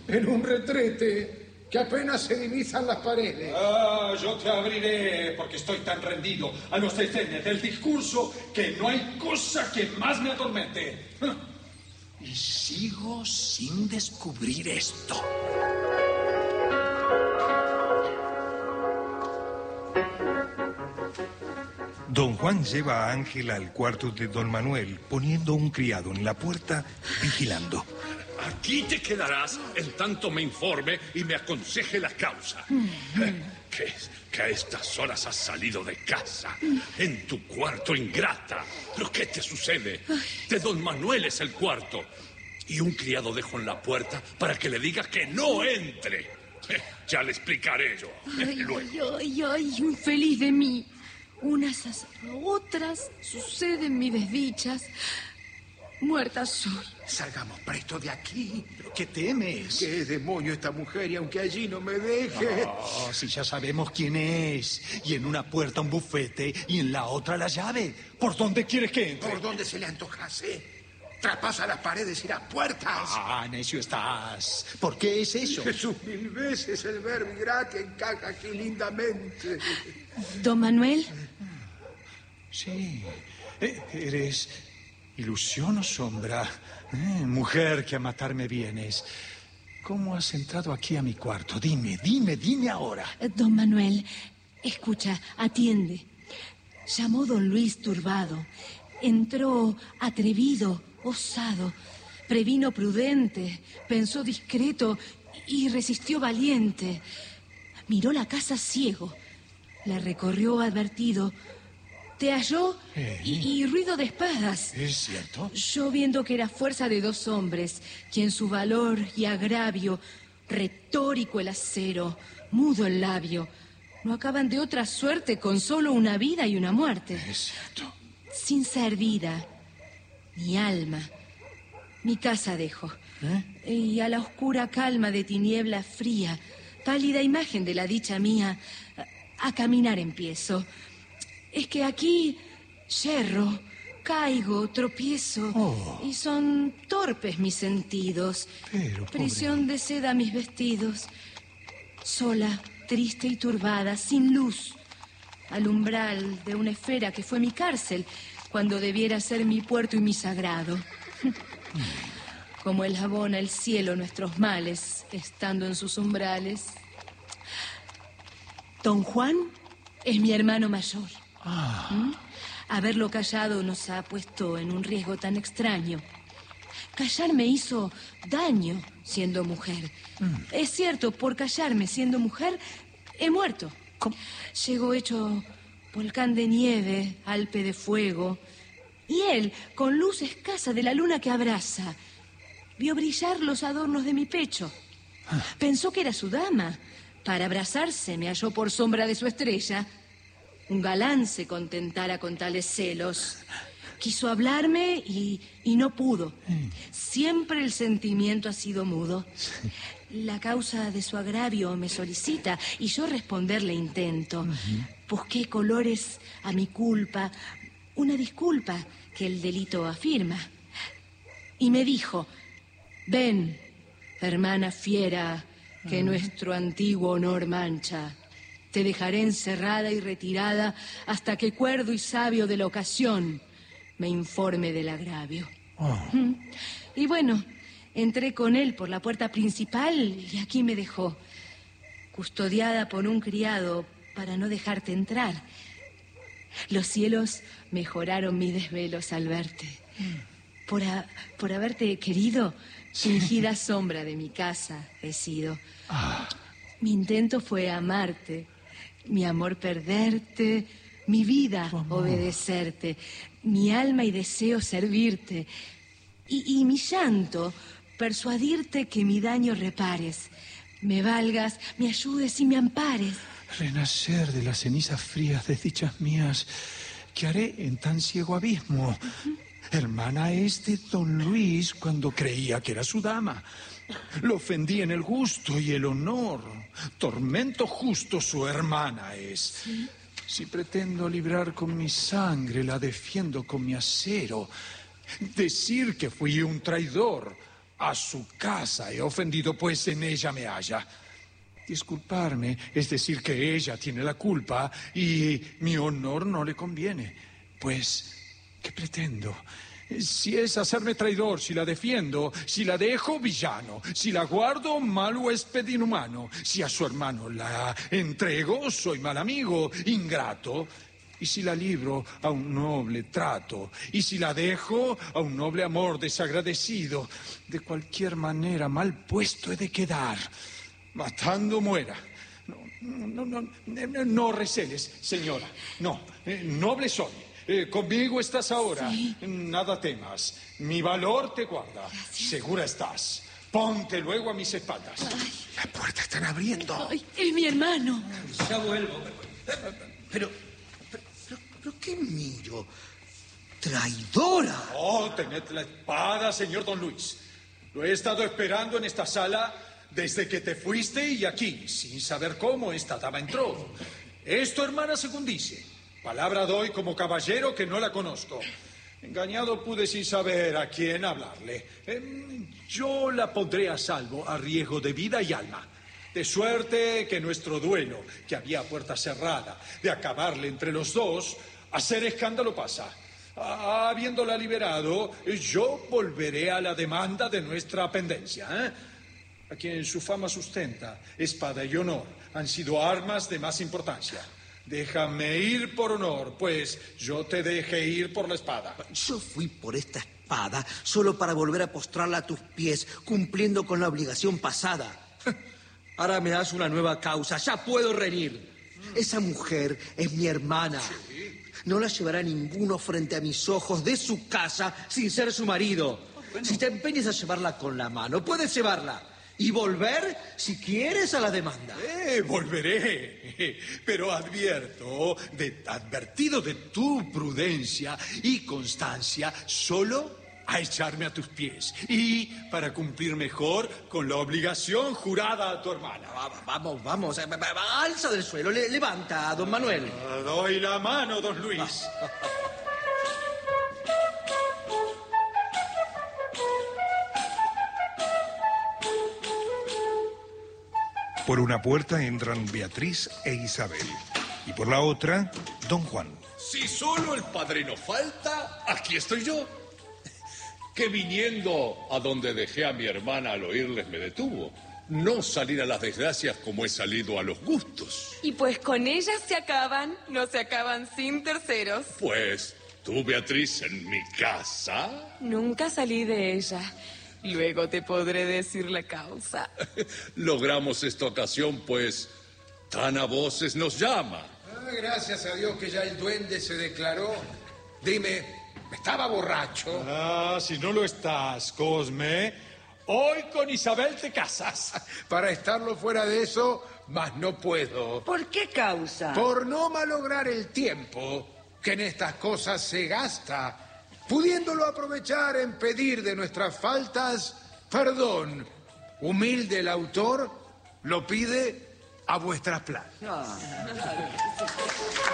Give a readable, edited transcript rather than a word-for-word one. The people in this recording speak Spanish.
En un retrete que apenas se divisan las paredes. Yo te abriré porque estoy tan rendido a los desdenes del discurso que no hay cosa que más me atormente. Y sigo sin descubrir esto. Don Juan lleva a Ángela al cuarto de don Manuel, poniendo un criado en la puerta, vigilando. Aquí te quedarás en tanto me informe y me aconseje la causa. Que a estas horas has salido de casa, en tu cuarto, ingrata. ¿Pero qué te sucede? De don Manuel es el cuarto. Y un criado dejo en la puerta para que le diga que no entre. Ya le explicaré yo. Ay, infeliz de mí. Unas a otras suceden mis desdichas. Muerta soy. Salgamos presto de aquí. ¿Pero qué temes? ¿Qué demonio esta mujer? Y aunque allí no me deje... Oh, si ya sabemos quién es. Y en una puerta un bufete y en la otra la llave. ¿Por dónde quieres que entre? Por donde se le antojase. Traspasa las paredes y las puertas. Necio estás. ¿Por qué es eso? Jesús, 1000 veces el verbo que encaja aquí lindamente. ¿Don Manuel? Sí. ¿Eres ilusión o sombra? Mujer que a matarme vienes. ¿Cómo has entrado aquí a mi cuarto? Dime ahora. Don Manuel, escucha, atiende. Llamó don Luis turbado. Entró atrevido, osado. Previno prudente, pensó discreto y resistió valiente. Miró la casa ciego. La recorrió advertido. Te halló y ruido de espadas. ¿Es cierto? Yo viendo que era fuerza de 2 hombres, quien su valor y agravio, retórico el acero, mudo el labio, no acaban de otra suerte con solo una vida y una muerte. Es cierto. Sin ser vida, mi alma, mi casa dejo. Y a la oscura calma de tiniebla fría, pálida imagen de la dicha mía, a caminar empiezo. Es que aquí yerro, caigo, tropiezo, y son torpes mis sentidos. Pero, prisión de seda mis vestidos. Sola, triste y turbada, sin luz, al umbral de una esfera que fue mi cárcel, cuando debiera ser mi puerto y mi sagrado. Como él abona el cielo nuestros males, estando en sus umbrales. Don Juan es mi hermano mayor. Haberlo callado nos ha puesto en un riesgo tan extraño. Callar me hizo daño siendo mujer. Es cierto, por callarme siendo mujer, he muerto. ¿Cómo? Llegó hecho volcán de nieve, alpe de fuego. Y él, con luz escasa de la luna que abraza, vio brillar los adornos de mi pecho. Pensó que era su dama. Para abrazarse me halló por sombra de su estrella. Un galán se contentara con tales celos. Quiso hablarme y no pudo. Siempre el sentimiento ha sido mudo. La causa de su agravio me solicita y yo responderle intento. Busqué colores a mi culpa, una disculpa que el delito afirma. Y me dijo: ven, hermana fiera, que nuestro antiguo honor mancha. Te dejaré encerrada y retirada hasta que cuerdo y sabio de la ocasión me informe del agravio. Y bueno, entré con él por la puerta principal y aquí me dejó, custodiada por un criado para no dejarte entrar. Los cielos mejoraron mis desvelos al verte. Por haberte querido, fingida sombra de mi casa he sido. Mi intento fue amarte, mi amor perderte, mi vida obedecerte, mi alma y deseo servirte, y mi llanto persuadirte que mi daño repares, me valgas, me ayudes y me ampares. Renacer de las cenizas frías desdichas mías que haré en tan ciego abismo. Hermana es de don Luis cuando creía que era su dama. Lo ofendí en el gusto y el honor. Tormento justo su hermana es. ¿Sí? Si pretendo librar con mi sangre, la defiendo con mi acero. Decir que fui un traidor, a su casa he ofendido, pues en ella me halla. Disculparme es decir que ella tiene la culpa y mi honor no le conviene. Pues, ¿qué pretendo? Si es hacerme traidor, si la defiendo, si la dejo, villano, si la guardo, mal huésped inhumano, si a su hermano la entrego, soy mal amigo, ingrato, y si la libro, a un noble trato, y si la dejo, a un noble amor desagradecido, de cualquier manera mal puesto he de quedar. Matando muera. No receles, señora. No, noble soy. Conmigo estás ahora. Sí. Nada temas. Mi valor te guarda. Gracias. Segura estás. Ponte luego a mis espaldas. La puerta están abriendo. Ay, es mi hermano. Ya vuelvo. Pero ¿qué miro? ¡Traidora! Oh, tened la espada, señor don Luis. Lo he estado esperando en esta sala desde que te fuiste y aquí, sin saber cómo esta dama entró. Es tu hermana según dice. Palabra doy como caballero que no la conozco. Engañado pude sin saber a quién hablarle. Yo la pondré a salvo a riesgo de vida y alma. De suerte que nuestro duelo, que había a puerta cerrada, de acabarle entre los dos, hacer escándalo pasa. Habiéndola liberado, yo volveré a la demanda de nuestra pendencia, a quien su fama sustenta, espada y honor, han sido armas de más importancia. Déjame ir por honor, pues yo te dejé ir por la espada. Yo fui por esta espada solo para volver a postrarla a tus pies, cumpliendo con la obligación pasada. Ahora me das una nueva causa, ya puedo reñir. Esa mujer es mi hermana. No la llevará ninguno frente a mis ojos de su casa sin ser su marido. Si te empeñas a llevarla con la mano, puedes llevarla. Y volver, si quieres, a la demanda. Volveré, pero advertido de tu prudencia y constancia, solo a echarme a tus pies y para cumplir mejor con la obligación jurada a tu hermana. Vamos, alza del suelo, levanta, don Manuel. Doy la mano, don Luis. Por una puerta entran Beatriz e Isabel, y por la otra, don Juan. Si solo el padrino falta, aquí estoy yo. Que viniendo a donde dejé a mi hermana al oírles me detuvo. No salir a las desgracias como he salido a los gustos. Y pues con ellas se acaban, no se acaban sin terceros. Pues, tú, Beatriz, en mi casa... Nunca salí de ella. Luego te podré decir la causa. Logramos esta ocasión, pues, tan a voces nos llama. Gracias a Dios que ya el duende se declaró. Dime, ¿estaba borracho? Si no lo estás, Cosme, hoy con Isabel te casas. Para estarlo fuera de eso, mas no puedo. ¿Por qué causa? Por no malograr el tiempo que en estas cosas se gasta, pudiéndolo aprovechar en pedir de nuestras faltas perdón. Humilde el autor lo pide a vuestras planas.